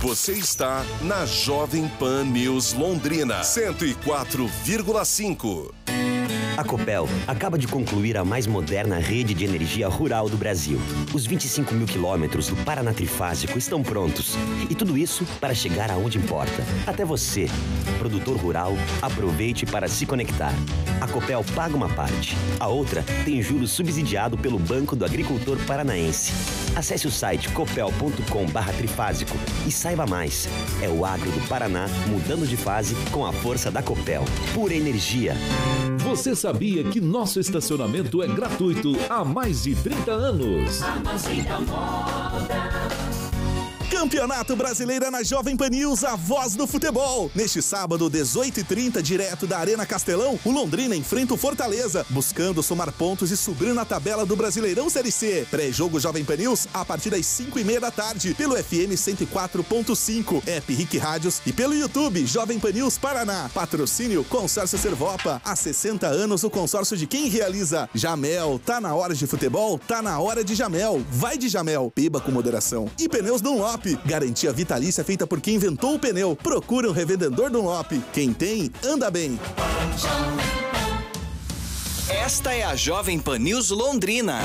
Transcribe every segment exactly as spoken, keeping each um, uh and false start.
Você está na Jovem Pan News Londrina, cento e quatro vírgula cinco. A Copel acaba de concluir a mais moderna rede de energia rural do Brasil. Os vinte e cinco mil quilômetros do Paraná Trifásico estão prontos. E tudo isso para chegar aonde importa. Até você, produtor rural, aproveite para se conectar. A Copel paga uma parte. A outra tem juros subsidiado pelo Banco do Agricultor Paranaense. Acesse o site copel ponto com barra trifásico e saiba mais. É o agro do Paraná mudando de fase com a força da Copel. Pura energia. Você sabia que nosso estacionamento é gratuito há mais de trinta anos? Campeonato Brasileiro na Jovem Pan News, a voz do futebol. Neste sábado, dezoito e trinta, direto da Arena Castelão, o Londrina enfrenta o Fortaleza, buscando somar pontos e subir na tabela do Brasileirão Série C. Pré-jogo Jovem Pan News, a partir das cinco e meia da tarde, pelo F M cento e quatro ponto cinco, App Rick Rádios e pelo YouTube Jovem Pan News Paraná. Patrocínio Consórcio Servopa. Há sessenta anos, o consórcio de quem realiza. Jamel, tá na hora de futebol? Tá na hora de Jamel. Vai de Jamel, beba com moderação. E Pneus Dunlop. Garantia vitalícia feita por quem inventou o pneu. Procura um revendedor Dunlop. Quem tem, anda bem. Esta é a Jovem Pan News Londrina.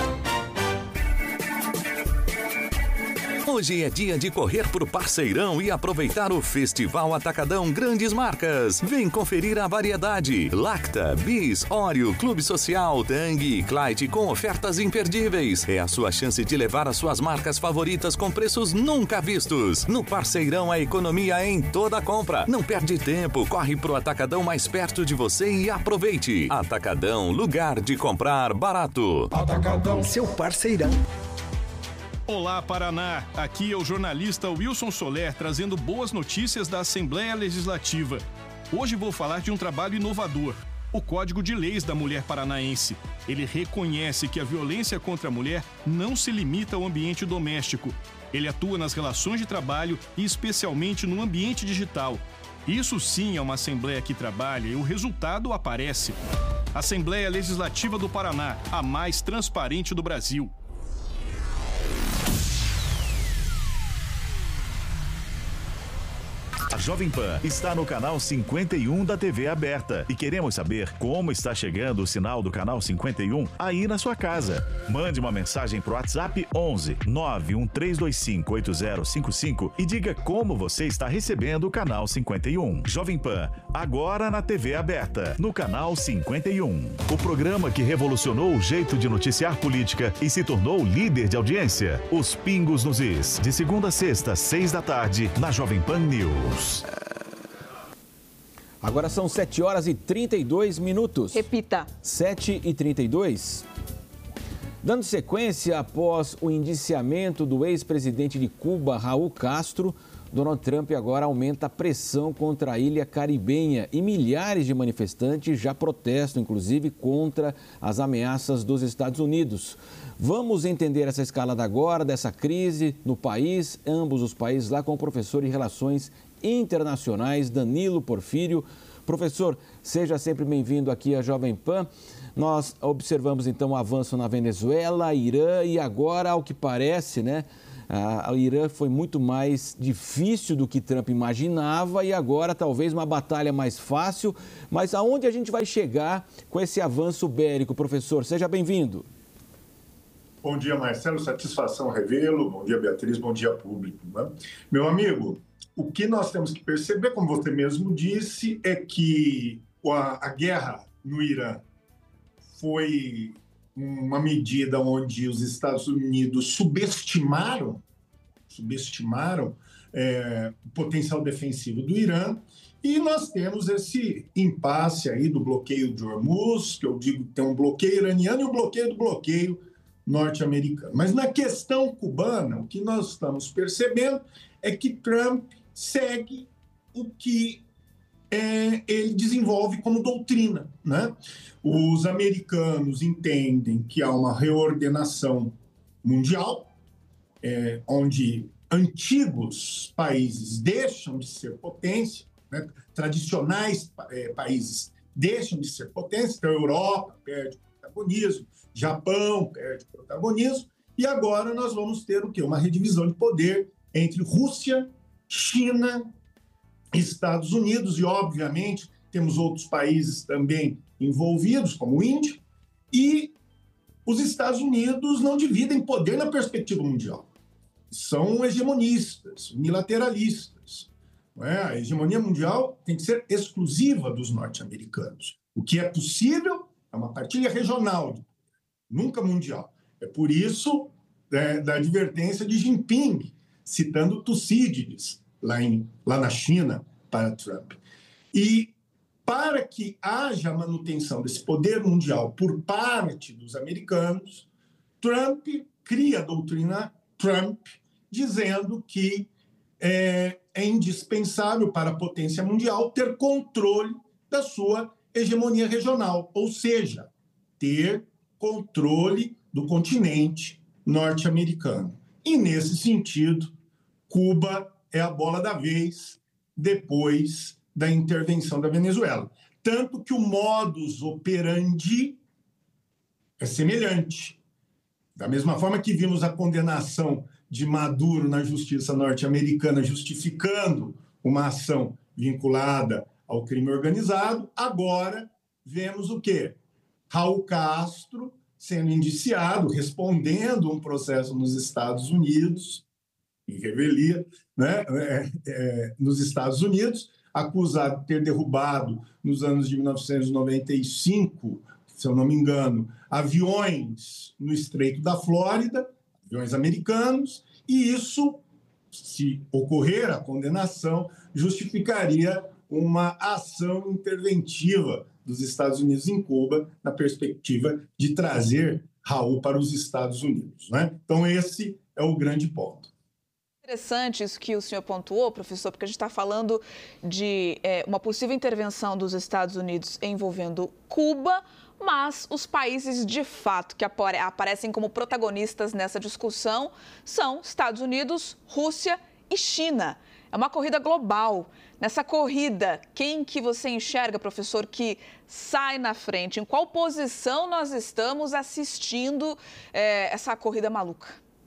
Hoje é dia de correr pro Parceirão e aproveitar o Festival Atacadão Grandes Marcas. Vem conferir a variedade. Lacta, Bis, Oreo, Clube Social, Tang e Clyde com ofertas imperdíveis. É a sua chance de levar as suas marcas favoritas com preços nunca vistos. No Parceirão, a economia é em toda compra. Não perde tempo, corre pro Atacadão mais perto de você e aproveite. Atacadão, lugar de comprar barato. Atacadão, seu parceirão. Olá, Paraná! Aqui é o jornalista Wilson Soler trazendo boas notícias da Assembleia Legislativa. Hoje vou falar de um trabalho inovador, o Código de Leis da Mulher Paranaense. Ele reconhece que a violência contra a mulher não se limita ao ambiente doméstico. Ele atua nas relações de trabalho e especialmente no ambiente digital. Isso sim é uma Assembleia que trabalha e o resultado aparece. Assembleia Legislativa do Paraná, a mais transparente do Brasil. A Jovem Pan está no canal cinquenta e um da T V aberta e queremos saber como está chegando o sinal do canal cinquenta e um aí na sua casa. Mande uma mensagem pro WhatsApp onze nove um três dois cinco oito zero cinco cinco e diga como você está recebendo o canal cinquenta e um. Jovem Pan, agora na T V aberta, no canal cinquenta e um. O programa que revolucionou o jeito de noticiar política e se tornou líder de audiência. Os Pingos nos Is, de segunda a sexta, seis da tarde, na Jovem Pan News. Agora são sete horas e trinta e dois minutos. Repita. sete e trinta e dois. Dando sequência após o indiciamento do ex-presidente de Cuba, Raul Castro, Donald Trump agora aumenta a pressão contra a ilha caribenha e milhares de manifestantes já protestam, inclusive, contra as ameaças dos Estados Unidos. Vamos entender essa escalada agora dessa crise no país, ambos os países, lá com o professor em Relações Internacionais, Danilo Porfírio. Professor, seja sempre bem-vindo aqui à Jovem Pan. Nós observamos então o avanço na Venezuela, Irã e agora, ao que parece, né? A Irã foi muito mais difícil do que Trump imaginava e agora talvez uma batalha mais fácil. Mas aonde a gente vai chegar com esse avanço bélico, professor? Seja bem-vindo. Bom dia, Marcelo. Satisfação revê-lo. Bom dia, Beatriz. Bom dia, público. Né? Meu amigo, o que nós temos que perceber, como você mesmo disse, é que a, a guerra no Irã foi uma medida onde os Estados Unidos subestimaram, subestimaram é, o potencial defensivo do Irã, e nós temos esse impasse aí do bloqueio de Hormuz, que eu digo que tem um bloqueio iraniano e um bloqueio do bloqueio norte-americano. Mas na questão cubana, o que nós estamos percebendo é que Trump segue o que é, ele desenvolve como doutrina, né? Os americanos entendem que há uma reordenação mundial, é, onde antigos países deixam de ser potência, né? Tradicionais é, países deixam de ser potência, então a Europa perde protagonismo, Japão perde protagonismo, e agora nós vamos ter o quê? Uma redivisão de poder entre Rússia China, Estados Unidos e, obviamente, temos outros países também envolvidos, como a Índia, e os Estados Unidos não dividem poder na perspectiva mundial. São hegemonistas, unilateralistas. Não é? A hegemonia mundial tem que ser exclusiva dos norte-americanos. O que é possível é uma partilha regional, nunca mundial. É por isso é, da advertência de Jinping, citando Tucídides, lá, em, lá na China, para Trump. E para que haja manutenção desse poder mundial por parte dos americanos, Trump cria a doutrina Trump, dizendo que é, é indispensável para a potência mundial ter controle da sua hegemonia regional, ou seja, ter controle do continente norte-americano. E, nesse sentido, Cuba é a bola da vez depois da intervenção da Venezuela. Tanto que o modus operandi é semelhante. Da mesma forma que vimos a condenação de Maduro na justiça norte-americana justificando uma ação vinculada ao crime organizado, agora vemos o quê? Raul Castro sendo indiciado, respondendo um processo nos Estados Unidos, em revelia, né? é, é, nos Estados Unidos, acusado de ter derrubado, nos anos de mil novecentos e noventa e cinco, se eu não me engano, aviões no Estreito da Flórida, aviões americanos, e isso, se ocorrer a condenação, justificaria uma ação interventiva dos Estados Unidos em Cuba, na perspectiva de trazer Raul para os Estados Unidos, né? Então, esse é o grande ponto. Interessante isso que o senhor pontuou, professor, porque a gente está falando de é, uma possível intervenção dos Estados Unidos envolvendo Cuba, mas os países de fato que aparecem como protagonistas nessa discussão são Estados Unidos, Rússia e China. É uma corrida global. Nessa corrida, quem que você enxerga, professor, que sai na frente? Em qual posição nós estamos assistindo é, essa corrida maluca?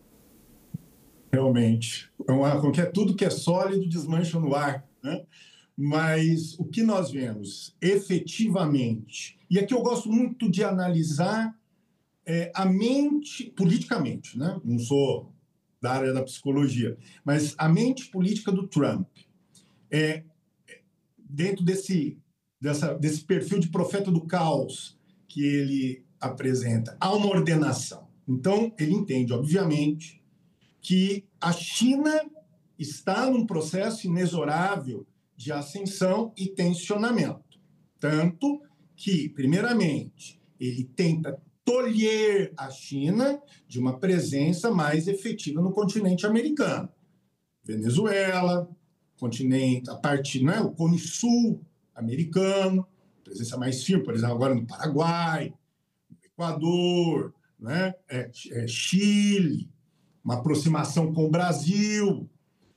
Realmente. Porque é tudo que é sólido desmancha no ar, né? Mas o que nós vemos efetivamente, e aqui eu gosto muito de analisar é, a mente politicamente, né? Não sou da área da psicologia, mas a mente política do Trump, é, dentro desse, dessa, desse perfil de profeta do caos que ele apresenta, há uma ordenação. Então, ele entende, obviamente, que a China está num processo inexorável de ascensão e tensionamento. Tanto que, primeiramente, ele tenta tolher a China de uma presença mais efetiva no continente americano. Venezuela, continente, a parte, né, o Cone Sul americano, presença mais firme, por exemplo, agora no Paraguai, no Equador, né, é, é Chile, uma aproximação com o Brasil.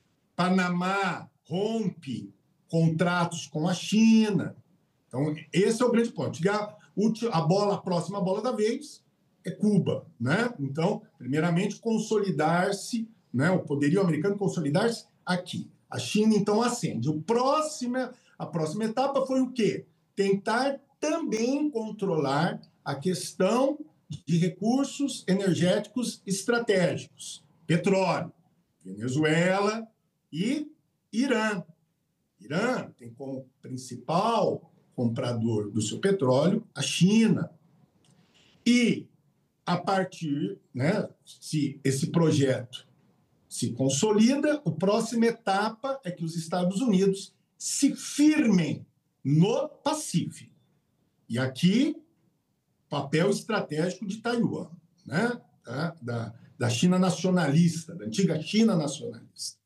Panamá rompe contratos com a China. Então, esse é o grande ponto. A bola, a próxima bola da vez é Cuba, né? Então, primeiramente, consolidar-se, né? O poderio americano consolidar-se aqui. A China, então, ascende. O próximo, a próxima etapa foi o quê? Tentar também controlar a questão de recursos energéticos estratégicos. Petróleo, Venezuela e Irã. Irã tem como principal comprador do seu petróleo a China. E, a partir, né, se esse projeto se consolida, a próxima etapa é que os Estados Unidos se firmem no Pacífico. E aqui, papel estratégico de Taiwan, né, da, da, da China nacionalista, da antiga China nacionalista.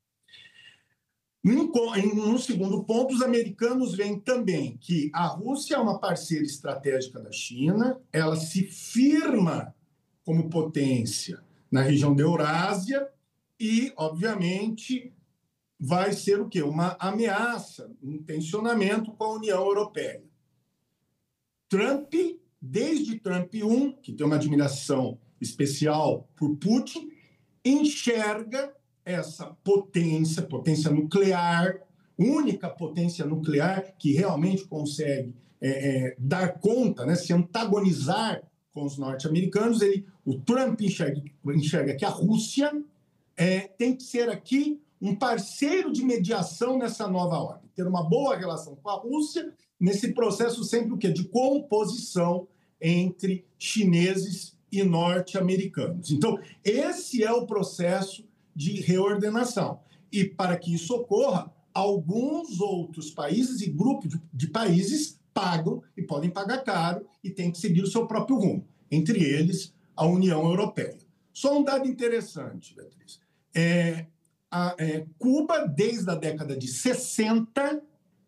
No segundo ponto, os americanos veem também que a Rússia é uma parceira estratégica da China, ela se firma como potência na região da Eurásia e, obviamente, vai ser o quê? Uma ameaça, um tensionamento com a União Europeia. Trump, desde Trump um, que tem uma admiração especial por Putin, enxerga essa potência, potência nuclear, única potência nuclear que realmente consegue é, é, dar conta, né, se antagonizar com os norte-americanos. Ele, o Trump enxerga, enxerga que a Rússia é, tem que ser aqui um parceiro de mediação nessa nova ordem, ter uma boa relação com a Rússia, nesse processo sempre o quê? De composição entre chineses e norte-americanos. Então, esse é o processo de reordenação. E para que isso ocorra, alguns outros países e grupos de, de países pagam e podem pagar caro e têm que seguir o seu próprio rumo, entre eles a União Europeia. Só um dado interessante, Beatriz. É, a, é, Cuba, desde a década de sessenta,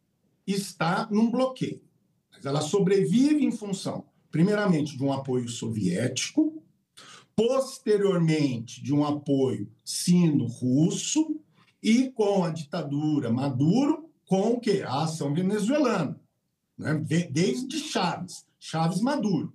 está num bloqueio. Mas ela sobrevive em função, primeiramente, de um apoio soviético, posteriormente, de um apoio sino-russo e, com a ditadura Maduro, com o quê? A ação venezuelana, né? Desde Chávez, Chávez Maduro.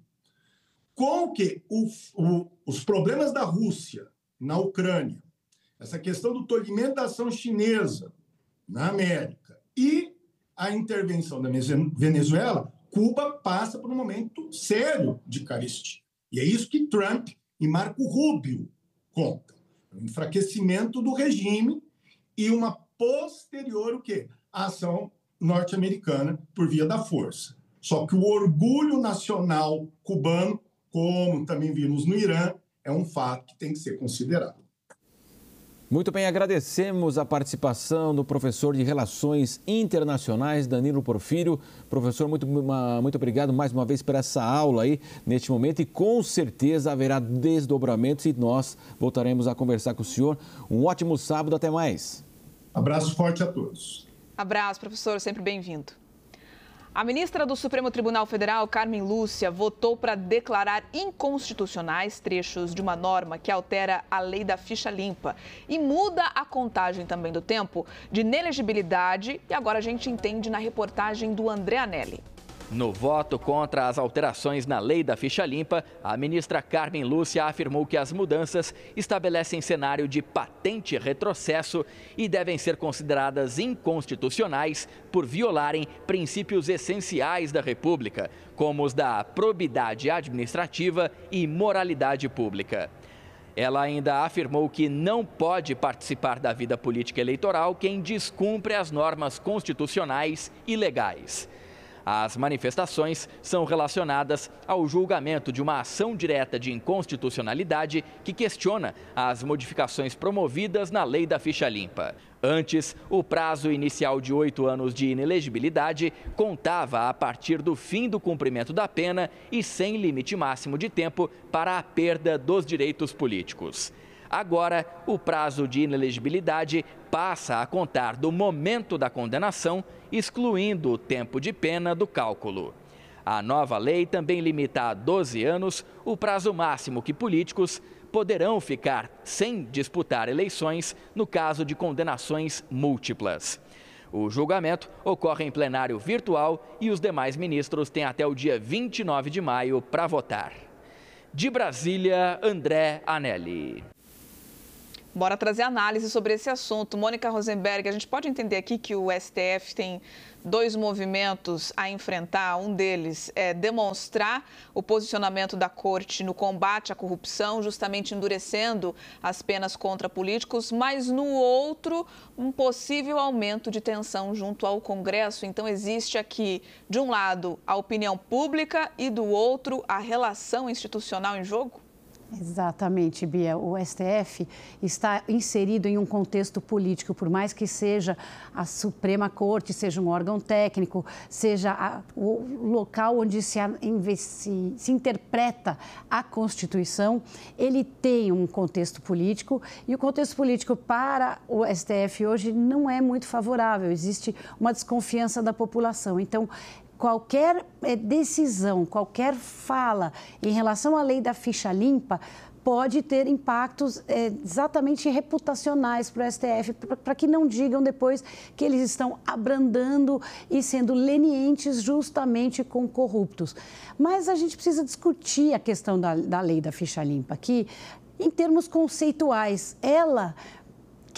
Com o quê? O, o, os problemas da Rússia na Ucrânia, essa questão do tolhimento da ação chinesa na América e a intervenção da Venezuela, Cuba passa por um momento sério de carestia. E é isso que Trump e Marco Rubio contam. O enfraquecimento do regime e uma posterior o quê? A ação norte-americana por via da força. Só que o orgulho nacional cubano, como também vimos no Irã, é um fato que tem que ser considerado. Muito bem, agradecemos a participação do professor de Relações Internacionais, Danilo Porfírio. Professor, muito, muito obrigado mais uma vez por essa aula aí, neste momento, e com certeza haverá desdobramentos e nós voltaremos a conversar com o senhor. Um ótimo sábado, até mais. Abraço forte a todos. Abraço, professor, sempre bem-vindo. A ministra do Supremo Tribunal Federal, Carmen Lúcia, votou para declarar inconstitucionais trechos de uma norma que altera a lei da ficha limpa e muda a contagem também do tempo de inelegibilidade. E agora a gente entende na reportagem do André Anelli. No voto contra as alterações na lei da ficha limpa, a ministra Carmen Lúcia afirmou que as mudanças estabelecem cenário de patente retrocesso e devem ser consideradas inconstitucionais por violarem princípios essenciais da República, como os da probidade administrativa e moralidade pública. Ela ainda afirmou que não pode participar da vida política eleitoral quem descumpre as normas constitucionais e legais. As manifestações são relacionadas ao julgamento de uma ação direta de inconstitucionalidade que questiona as modificações promovidas na lei da ficha limpa. Antes, o prazo inicial de oito anos de inelegibilidade contava a partir do fim do cumprimento da pena e sem limite máximo de tempo para a perda dos direitos políticos. Agora, o prazo de inelegibilidade passa a contar do momento da condenação, excluindo o tempo de pena do cálculo. A nova lei também limita a doze anos o prazo máximo que políticos poderão ficar sem disputar eleições no caso de condenações múltiplas. O julgamento ocorre em plenário virtual e os demais ministros têm até o dia vinte e nove de maio para votar. De Brasília, André Anelli. Bora trazer análise sobre esse assunto. Mônica Rosenberg, a gente pode entender aqui que o S T F tem dois movimentos a enfrentar. Um deles é demonstrar o posicionamento da Corte no combate à corrupção, justamente endurecendo as penas contra políticos, mas no outro, um possível aumento de tensão junto ao Congresso. Então, existe aqui, de um lado, a opinião pública e, do outro, a relação institucional em jogo? Exatamente, Bia. O S T F está inserido em um contexto político, por mais que seja a Suprema Corte, seja um órgão técnico, seja a, o local onde se, se, se interpreta a Constituição, ele tem um contexto político e o contexto político para o S T F hoje não é muito favorável, existe uma desconfiança da população. Então, qualquer decisão, qualquer fala em relação à lei da ficha limpa pode ter impactos é, exatamente reputacionais para o S T F, para que não digam depois que eles estão abrandando e sendo lenientes justamente com corruptos. Mas a gente precisa discutir a questão da, da lei da ficha limpa, que em termos conceituais, ela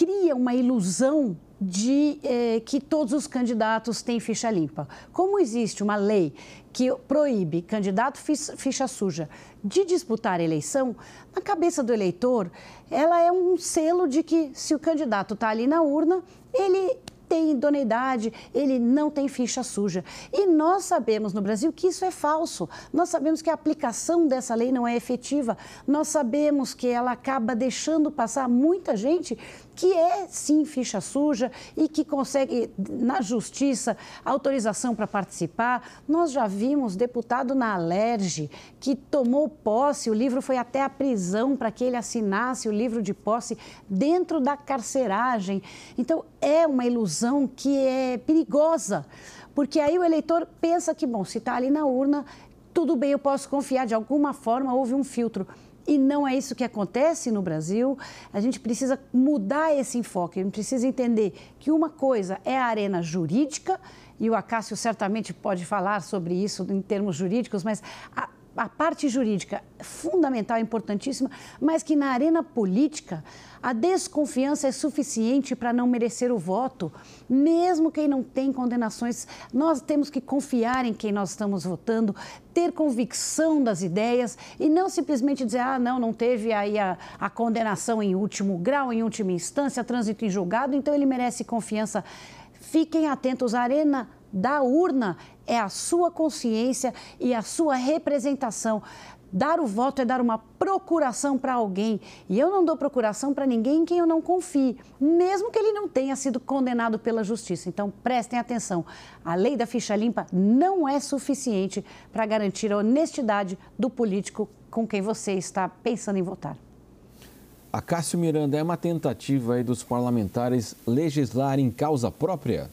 cria uma ilusão de eh, que todos os candidatos têm ficha limpa. Como existe uma lei que proíbe candidato ficha suja de disputar a eleição, na cabeça do eleitor, ela é um selo de que se o candidato está ali na urna, ele tem idoneidade, ele não tem ficha suja. E nós sabemos no Brasil que isso é falso. Nós sabemos que a aplicação dessa lei não é efetiva. Nós sabemos que ela acaba deixando passar muita gente que é, sim, ficha suja e que consegue, na justiça, autorização para participar. Nós já vimos deputado na Alerj que tomou posse, o livro foi até a prisão para que ele assinasse o livro de posse dentro da carceragem. Então, é uma ilusão que é perigosa, porque aí o eleitor pensa que, bom, se está ali na urna, tudo bem, eu posso confiar, de alguma forma houve um filtro. E não é isso que acontece no Brasil. A gente precisa mudar esse enfoque, a gente precisa entender que uma coisa é a arena jurídica, e o Acácio certamente pode falar sobre isso em termos jurídicos, mas a, a parte jurídica é fundamental, importantíssima, mas que na arena política a desconfiança é suficiente para não merecer o voto, mesmo quem não tem condenações. Nós temos que confiar em quem nós estamos votando, ter convicção das ideias e não simplesmente dizer, ah, não, não teve aí a, a condenação em último grau, em última instância, trânsito em julgado, então ele merece confiança. Fiquem atentos, a arena da urna é a sua consciência e a sua representação. Dar o voto é dar uma procuração para alguém. E eu não dou procuração para ninguém em quem eu não confie, mesmo que ele não tenha sido condenado pela justiça. Então, prestem atenção. A lei da ficha limpa não é suficiente para garantir a honestidade do político com quem você está pensando em votar. Acácio Miranda, é uma tentativa aí dos parlamentares legislarem em causa própria?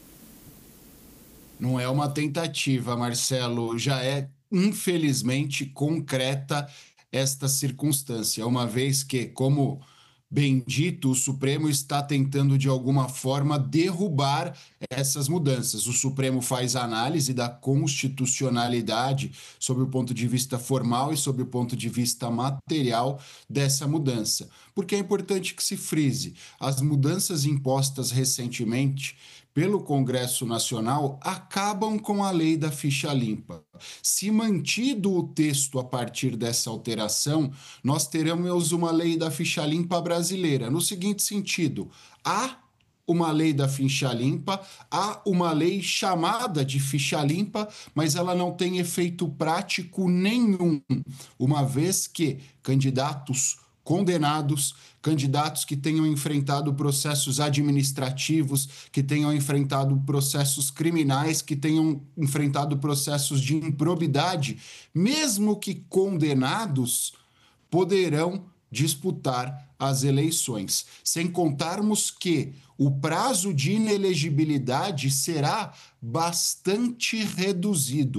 Não é uma tentativa, Marcelo. Já é infelizmente concreta esta circunstância, uma vez que, como bem dito, o Supremo está tentando de alguma forma derrubar essas mudanças. O Supremo faz análise da constitucionalidade sob o ponto de vista formal e sob o ponto de vista material dessa mudança. Porque é importante que se frise, as mudanças impostas recentemente pelo Congresso Nacional acabam com a lei da ficha limpa. Se mantido o texto a partir dessa alteração, nós teremos uma lei da ficha limpa brasileira. No seguinte sentido, há uma lei da ficha limpa, há uma lei chamada de ficha limpa, mas ela não tem efeito prático nenhum, uma vez que candidatos condenados, candidatos que tenham enfrentado processos administrativos, que tenham enfrentado processos criminais, que tenham enfrentado processos de improbidade, mesmo que condenados, poderão disputar as eleições. Sem contarmos que o prazo de inelegibilidade será bastante reduzido.